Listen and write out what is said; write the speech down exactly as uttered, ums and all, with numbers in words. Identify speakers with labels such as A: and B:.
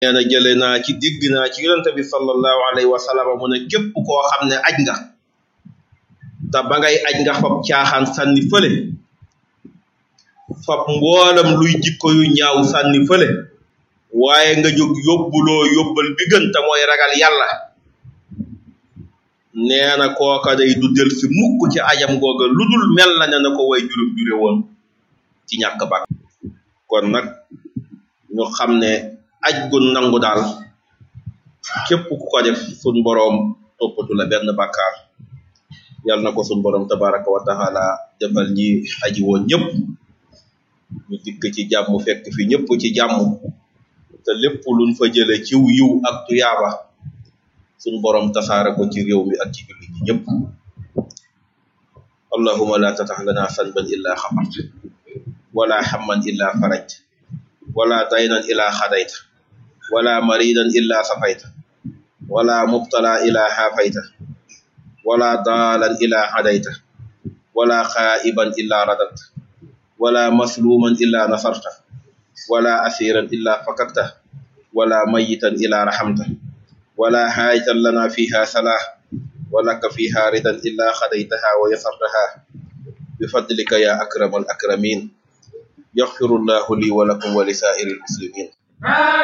A: nee na jële naa ci digg naa ci yonente bi sallallahu alayhi wa sallam mu ne képp koo xam ne aj nga te ba ngay aj nga fab caaxaan sànni fële fab mboolam luy jikko yu ñaaw sànni fële waaye nga jóg yóbbuloo yóbbal bi gën te mooy ragal yàlla nee na kooka day du del si mukk ci ajam googa lu dul mel na ne na ko way juróom jure woon ci ñàkk bak kon nag ñu xam ne aj gu nangu daal képp ku ko def sun boroom toppatu la benn bàkkaar yàlla na ko sun boroom tabaraka wa taala defal ñi aji woon ñëpp ñu dikk ci jàmm fekk fi ñëpp ci jàmm te lépp luñ fa jële ciw yiw ak tuyaaba sun boroom tasaare ko ci réew mi ak ci julli ñi ñëpp allahumma la tatah lana sanban illa xafart wala hamman illa farajt wala daynan illa xadayta wala maridan illa safayta wala mubtala illa xaafayta wala daalan illa hadayta wala xaa'iban illa radadta wala masluman illa nasarta wala asiran illa fakakta wala mayitan illa rahamta wala haajatan lana fiha salah walaka fiha ridan illa xadaytaha wa yasartaha bifadlika ya akramal akramin yaxfirullahu li wa lakum wa li saa'iril muslimin